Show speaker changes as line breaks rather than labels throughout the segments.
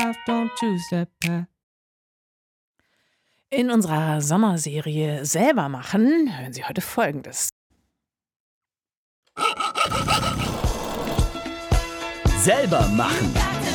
path, don't choose that path.
In unserer Sommerserie Selber machen hören Sie heute Folgendes.
Selber machen.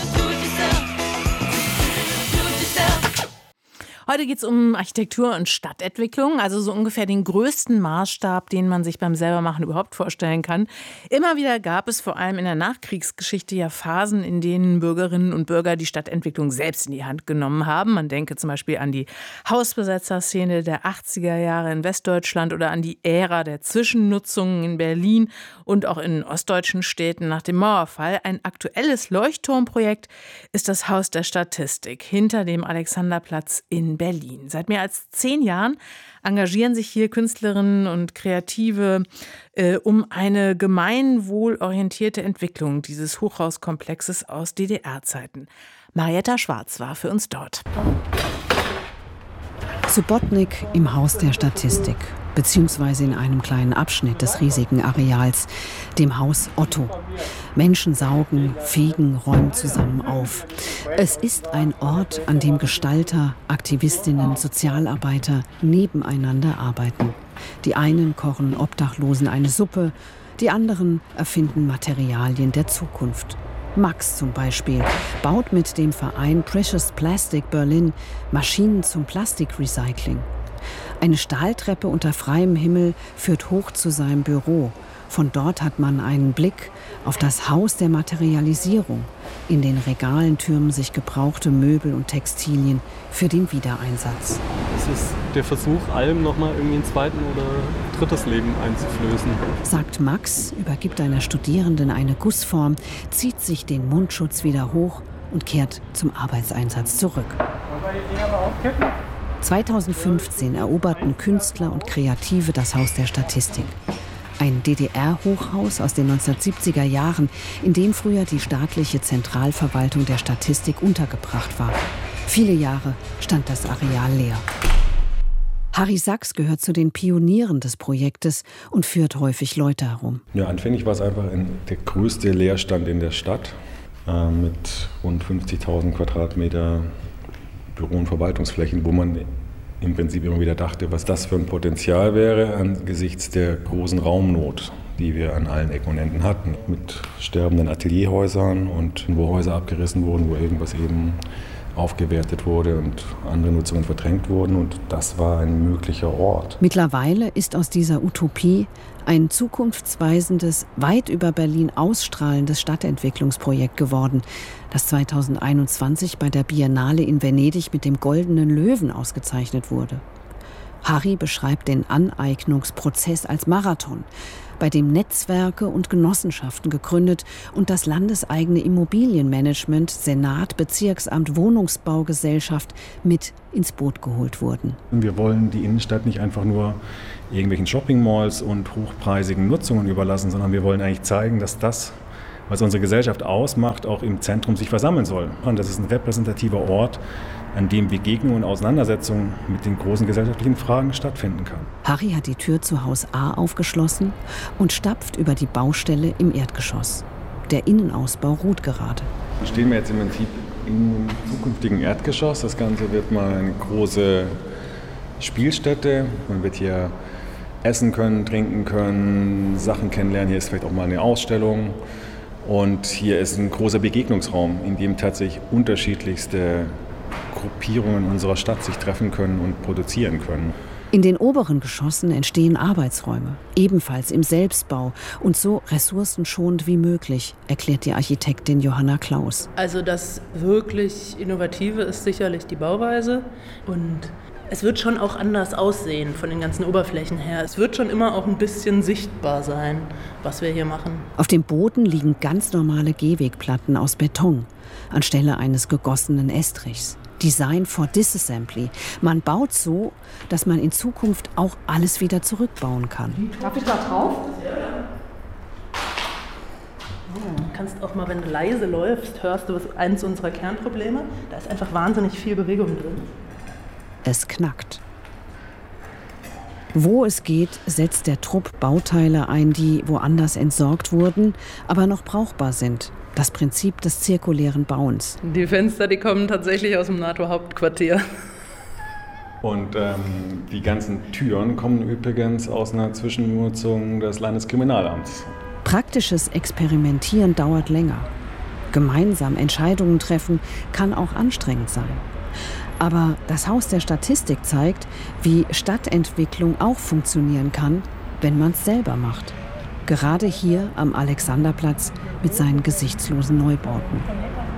Heute geht es um Architektur und Stadtentwicklung, also so ungefähr den größten Maßstab, den man sich beim Selbermachen überhaupt vorstellen kann. Immer wieder gab es vor allem in der Nachkriegsgeschichte ja Phasen, in denen Bürgerinnen und Bürger die Stadtentwicklung selbst in die Hand genommen haben. Man denke zum Beispiel an die Hausbesetzerszene der 80er Jahre in Westdeutschland oder an die Ära der Zwischennutzungen in Berlin und auch in ostdeutschen Städten nach dem Mauerfall. Ein aktuelles Leuchtturmprojekt ist das Haus der Statistik hinter dem Alexanderplatz in Berlin. Seit mehr als 10 Jahren engagieren sich hier Künstlerinnen und Kreative um eine gemeinwohlorientierte Entwicklung dieses Hochhauskomplexes aus DDR-Zeiten. Marietta Schwarz war für uns dort.
Subotnik im Haus der Statistik, beziehungsweise in einem kleinen Abschnitt des riesigen Areals, dem Haus Otto. Menschen saugen, fegen, räumen zusammen auf. Es ist ein Ort, an dem Gestalter, Aktivistinnen, Sozialarbeiter nebeneinander arbeiten. Die einen kochen Obdachlosen eine Suppe, die anderen erfinden Materialien der Zukunft. Max zum Beispiel baut mit dem Verein Precious Plastic Berlin Maschinen zum Plastikrecycling. Eine Stahltreppe unter freiem Himmel führt hoch zu seinem Büro. Von dort hat man einen Blick auf das Haus der Materialisierung. In den Regalen türmen sich gebrauchte Möbel und Textilien für den Wiedereinsatz.
Es ist der Versuch, allem nochmal irgendwie ein zweites oder drittes Leben einzuflößen.
Sagt Max, übergibt einer Studierenden eine Gussform, zieht sich den Mundschutz wieder hoch und kehrt zum Arbeitseinsatz zurück. 2015 eroberten Künstler und Kreative das Haus der Statistik. Ein DDR-Hochhaus aus den 1970er Jahren, in dem früher die staatliche Zentralverwaltung der Statistik untergebracht war. Viele Jahre stand das Areal leer. Harry Sachs gehört zu den Pionieren des Projektes und führt häufig Leute herum.
Ja, anfänglich war es einfach der größte Leerstand in der Stadt mit rund 50.000 Quadratmeter Büro- und Verwaltungsflächen, wo man im Prinzip immer wieder dachte, was das für ein Potenzial wäre angesichts der großen Raumnot, die wir an allen Ecken und Enden hatten. Mit sterbenden Atelierhäusern und wo Häuser abgerissen wurden, wo irgendwas eben aufgewertet wurde und andere Nutzungen verdrängt wurden. Und das war ein möglicher Ort.
Mittlerweile ist aus dieser Utopie ein zukunftsweisendes, weit über Berlin ausstrahlendes Stadtentwicklungsprojekt geworden, das 2021 bei der Biennale in Venedig mit dem Goldenen Löwen ausgezeichnet wurde. Harry beschreibt den Aneignungsprozess als Marathon, bei dem Netzwerke und Genossenschaften gegründet und das landeseigene Immobilienmanagement, Senat, Bezirksamt, Wohnungsbaugesellschaft mit ins Boot geholt wurden.
Wir wollen die Innenstadt nicht einfach nur irgendwelchen Shoppingmalls und hochpreisigen Nutzungen überlassen, sondern wir wollen eigentlich zeigen, dass das, was unsere Gesellschaft ausmacht, auch im Zentrum sich versammeln soll. Und das ist ein repräsentativer Ort, an dem Begegnung und Auseinandersetzung mit den großen gesellschaftlichen Fragen stattfinden kann.
Harry hat die Tür zu Haus A aufgeschlossen und stapft über die Baustelle im Erdgeschoss. Der Innenausbau ruht gerade.
Hier stehen wir jetzt im Prinzip im zukünftigen Erdgeschoss. Das Ganze wird mal eine große Spielstätte. Man wird hier essen können, trinken können, Sachen kennenlernen. Hier ist vielleicht auch mal eine Ausstellung. Und hier ist ein großer Begegnungsraum, in dem tatsächlich unterschiedlichste Gruppierungen unserer Stadt sich treffen können und produzieren können.
In den oberen Geschossen entstehen Arbeitsräume, ebenfalls im Selbstbau und so ressourcenschonend wie möglich, erklärt die Architektin Johanna Klaus.
Also das wirklich Innovative ist sicherlich die Bauweise und es wird schon auch anders aussehen von den ganzen Oberflächen her. Es wird schon immer auch ein bisschen sichtbar sein, was wir hier machen.
Auf dem Boden liegen ganz normale Gehwegplatten aus Beton, anstelle eines gegossenen Estrichs. Design for Disassembly. Man baut so, dass man in Zukunft auch alles wieder zurückbauen kann.
Darf ich da drauf? Du kannst auch mal, wenn du leise läufst, hörst du, was eines unserer Kernprobleme. Da ist einfach wahnsinnig viel Bewegung drin.
Es knackt. Wo es geht, setzt der Trupp Bauteile ein, die woanders entsorgt wurden, aber noch brauchbar sind. Das Prinzip des zirkulären Bauens.
Die Fenster, die kommen tatsächlich aus dem NATO-Hauptquartier.
Und die ganzen Türen kommen übrigens aus einer Zwischennutzung des Landeskriminalamts.
Praktisches Experimentieren dauert länger. Gemeinsam Entscheidungen treffen kann auch anstrengend sein. Aber das Haus der Statistik zeigt, wie Stadtentwicklung auch funktionieren kann, wenn man es selber macht. Gerade hier am Alexanderplatz mit seinen gesichtslosen Neubauten.